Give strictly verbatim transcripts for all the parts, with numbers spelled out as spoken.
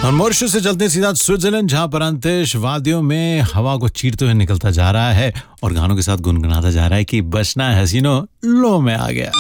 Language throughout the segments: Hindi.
और मॉरिशस से चलते सीधा स्विट्जरलैंड, जहां पर अंतरिक्ष वादियों में हवा को चीरते हुए निकलता जा रहा है और गानों के साथ गुनगुनाता जा रहा है कि बचना है हसीनो, लो में आ गया।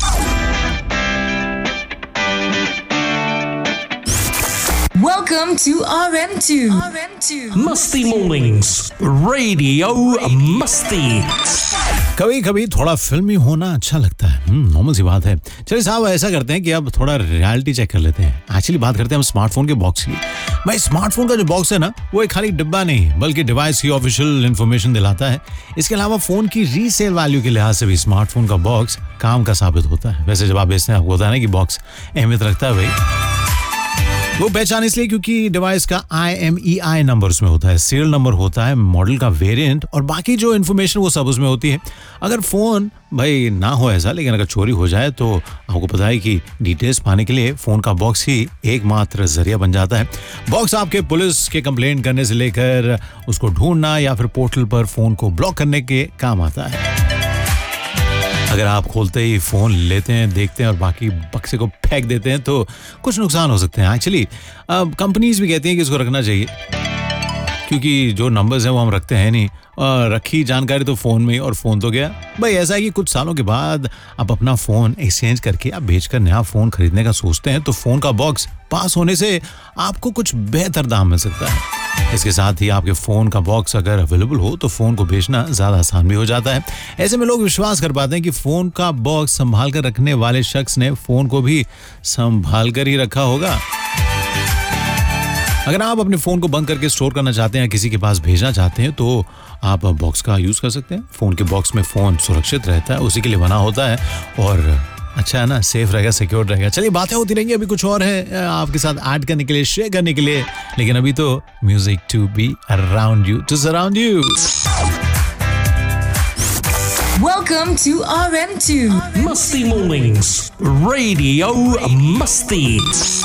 Welcome to R M two. R M two. Musty Mornings, Radio Musty. कभी कभी थोड़ा फिल्मी होना अच्छा लगता है, नॉर्मल सी बात है। चलिए साहब, ऐसा करते हैं कि अब थोड़ा रियलिटी चेक कर लेते हैं। एक्चुअली बात करते हैं हम स्मार्टफोन के बॉक्स की। भाई स्मार्टफोन का जो बॉक्स है ना, वो एक खाली डिब्बा नहीं बल्कि डिवाइस की ऑफिशियल इन्फॉर्मेशन दिलाता है। इसके अलावा फोन की रीसेल वैल्यू के लिहाज से भी स्मार्टफोन का बॉक्स काम का साबित होता है। वैसे जब आप बेचते हैं आपको होता है ना कि बॉक्स अहमियत रखता है। भाई वो पहचान इसलिए क्योंकि डिवाइस का I M E I number उसमें होता है, सीरियल नंबर होता है, मॉडल का वेरिएंट और बाकी जो इन्फॉर्मेशन वो सब उसमें होती है। अगर फोन भाई ना हो ऐसा, लेकिन अगर चोरी हो जाए तो आपको पता है कि डिटेल्स पाने के लिए फोन का बॉक्स ही एकमात्र जरिया बन जाता है। बॉक्स आपके पुलिस के कंप्लेंट करने से लेकर उसको ढूंढना या फिर पोर्टल पर फोन को ब्लॉक करने के काम आता है। अगर आप खोलते ही फोन लेते हैं, देखते हैं और बाकी बक्से को फेंक देते हैं तो कुछ नुकसान हो सकते हैं। एक्चुअली कंपनीज भी कहती हैं कि इसको रखना चाहिए क्योंकि जो नंबर्स हैं वो हम रखते हैं नहीं, और रखी जानकारी तो फोन में ही, और फोन तो गया। भाई ऐसा है कि कुछ सालों के बाद आप अपना फोन एक्सचेंज करके आप बेचकर नया फोन खरीदने का सोचते हैं तो फोन का बॉक्स पास होने से आपको कुछ बेहतर दाम मिल सकता है। इसके साथ ही आपके फोन का बॉक्स अगर अवेलेबल हो तो फोन को बेचना ज्यादा आसान भी हो जाता है। ऐसे में लोग विश्वास कर पाते हैं कि फोन का बॉक्स संभाल कर रखने वाले शख्स ने फोन को भी संभाल कर ही रखा होगा। अगर आप अपने फोन को बंद करके स्टोर करना चाहते हैं, किसी के पास भेजना चाहते हैं, तो आप बॉक्स का यूज कर सकते हैं। फोन के बॉक्स में फोन सुरक्षित रहता है, उसी के लिए बना होता है और अच्छा है ना, सेफ रहेगा, सिक्योर रहेगा। चलिए बातें होती रहेंगी, अभी कुछ और है आपके साथ ऐड करने के लिए, शेयर करने के लिए, लेकिन अभी तो music to be around you, to surround you. Welcome to R M two. Musty Mornings, Radio Musty.